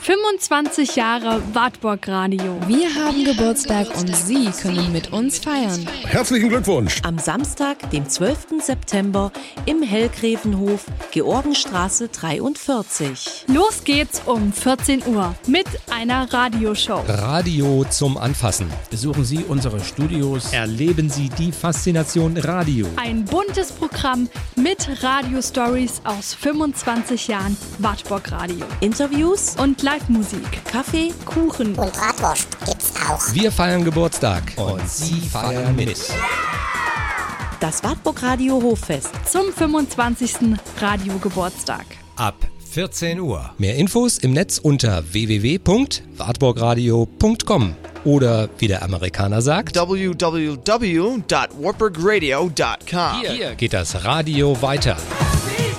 25 Jahre Wartburg Radio. Wir haben Geburtstag und Sie können mit uns feiern. Herzlichen Glückwunsch! Am Samstag, dem 12. September im Hellgräfenhof, Georgenstraße 43. Los geht's um 14 Uhr mit einer Radioshow. Radio zum Anfassen. Besuchen Sie unsere Studios. Erleben Sie die Faszination Radio. Ein buntes Programm mit Radio-Stories aus 25 Jahren Wartburg Radio. Interviews Und Live-Musik. Kaffee, Kuchen und Bratwurst gibt's auch. Wir feiern Geburtstag und Sie feiern mit. Das Wartburg Radio Hoffest. Zum 25. Radiogeburtstag. Ab 14 Uhr. Mehr Infos im Netz unter www.wartburgradio.com oder wie der Amerikaner sagt, www.wartburgradio.com. hier geht das Radio weiter.